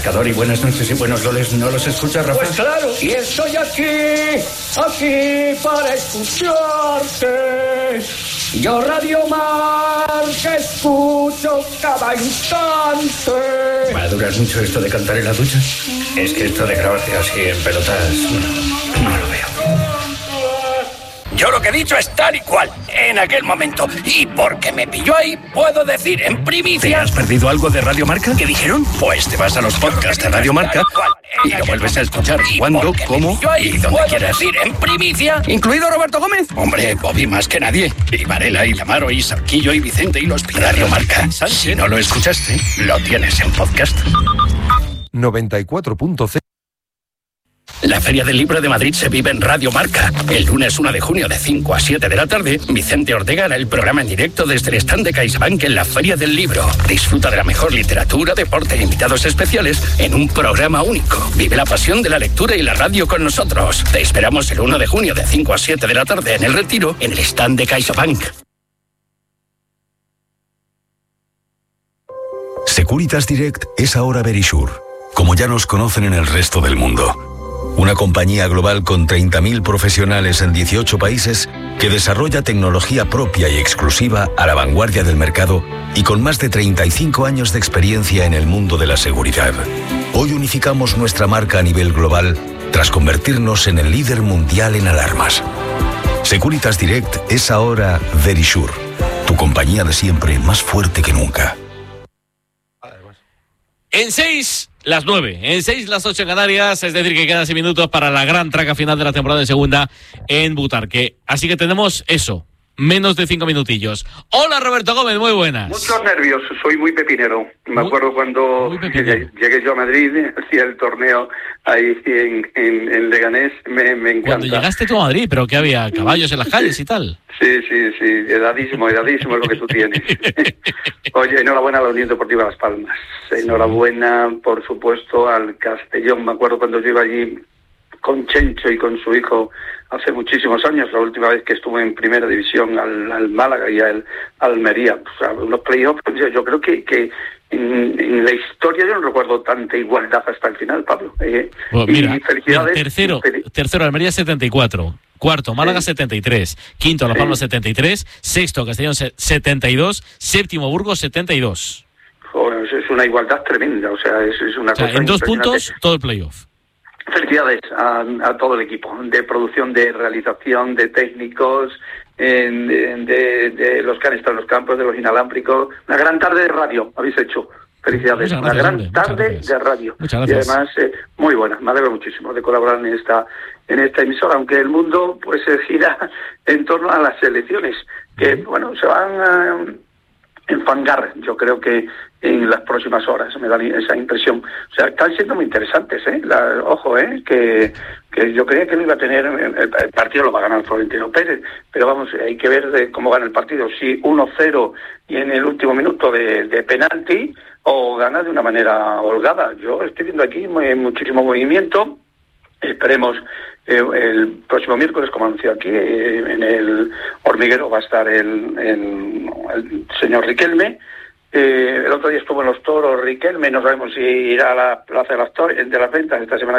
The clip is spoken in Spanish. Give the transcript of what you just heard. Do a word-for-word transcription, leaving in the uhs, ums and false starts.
marcador y buenas noches y buenos goles no los escuchas, Rafa? Pues claro, y estoy aquí, aquí para escucharte. Yo Radio Marca escucho cada instante. ¿Va a durar mucho esto de cantar en la ducha? Es que esto de grabarte así en pelotas no, no lo veo. Yo lo que he dicho es tal y cual, en aquel momento. Y porque me pilló ahí, puedo decir en primicia... ¿Te has perdido algo de Radio Marca? ¿Qué dijeron? Pues te vas a los podcasts de Radio Marca y lo vuelves a escuchar cuando, cómo y donde quieras. Decir en primicia, ¿incluido Roberto Gómez? Hombre, Bobby más que nadie. Y Varela, y Lamaro, y Sarquillo, y Vicente, y los Pilares. Radio Marca. Si no lo escuchaste, lo tienes en podcast. noventa y cuatro punto cero. La Feria del Libro de Madrid se vive en Radio Marca. El lunes uno de junio de cinco a siete de la tarde, Vicente Ortega hará el programa en directo desde el stand de CaixaBank en la Feria del Libro. Disfruta de la mejor literatura, deporte e invitados especiales en un programa único. Vive la pasión de la lectura y la radio con nosotros. Te esperamos el uno de junio de cinco a siete de la tarde en El Retiro, en el stand de CaixaBank. Securitas Direct es ahora Verisure, como ya nos conocen en el resto del mundo. Una compañía global con treinta mil profesionales en dieciocho países que desarrolla tecnología propia y exclusiva a la vanguardia del mercado y con más de treinta y cinco años de experiencia en el mundo de la seguridad. Hoy unificamos nuestra marca a nivel global tras convertirnos en el líder mundial en alarmas. Securitas Direct es ahora Verisure, tu compañía de siempre más fuerte que nunca. En seis, las nueve. En seis, las ocho en Canarias. Es decir, que quedan seis minutos para la gran traca final de la temporada de segunda en Butarque. Así que tenemos eso. Menos de cinco minutillos. Hola, Roberto Gómez, muy buenas. Muchos nervios, soy muy pepinero. Me muy, acuerdo cuando llegué, llegué yo a Madrid, hacía el torneo ahí en, en, en Leganés, me, me encanta. Cuando llegaste tú a Madrid, ¿pero qué había? ¿Caballos en las calles y tal? Sí, sí, sí, edadísimo, edadísimo es lo que tú tienes. Oye, enhorabuena a la Unión Deportiva Las Palmas. Enhorabuena, por supuesto, al Castellón. Me acuerdo cuando yo iba allí con Chencho y con su hijo hace muchísimos años, la última vez que estuve en primera división al, al Málaga y al Almería, o sea, unos playoffs, yo, yo creo que, que en, en la historia yo no recuerdo tanta igualdad hasta el final, Pablo. Eh, bueno, mira, y felicidades. Mira, tercero, tercero Almería setenta y cuatro, cuarto Málaga sí. setenta y tres, quinto Las Palmas sí. setenta y tres, sexto Castellón setenta y dos, séptimo Burgos setenta y dos. Joder, es una igualdad tremenda, o sea, es, es una o sea, cosa en dos puntos todo el playoff. Felicidades a, a todo el equipo de producción, de realización, de técnicos, en, de, de los que han estado en los campos, de los inalámbricos. Una gran tarde de radio habéis hecho. Felicidades. Una gran hombre, tarde de radio. Muchas gracias. Y además, eh, muy buena. Me alegro muchísimo de colaborar en esta en esta emisora, aunque el mundo pues se gira en torno a las elecciones, que, bueno, se van a enfangar, yo creo que en las próximas horas, me da esa impresión. O sea, están siendo muy interesantes, ¿eh? La, ojo, ¿eh? Que, que yo creía que no iba a tener, el, el partido lo va a ganar Florentino Pérez, pero vamos, hay que ver de cómo gana el partido, si uno cero y en el último minuto de, de penalti, o gana de una manera holgada. Yo estoy viendo aquí muy, muchísimo movimiento. Esperemos eh, el próximo miércoles, como anunció aquí, eh, en el Hormiguero va a estar el, el, el señor Riquelme. Eh, el otro día estuvo en los Toros Riquelme, no sabemos si irá a la Plaza de las, Tor- de las Ventas esta semana